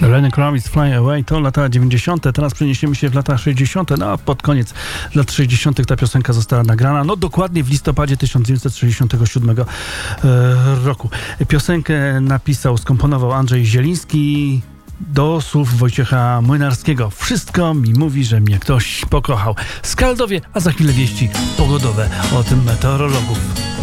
Lenny Kravitz, Fly Away, to lata 90. Teraz przeniesiemy się w lata 60. No a pod koniec lat 60. ta piosenka została nagrana, no dokładnie w listopadzie 1967 roku. Piosenkę napisał, skomponował Andrzej Zieliński do słów Wojciecha Młynarskiego. Wszystko mi mówi, że mnie ktoś pokochał. Skaldowie, a za chwilę wieści pogodowe od meteorologów.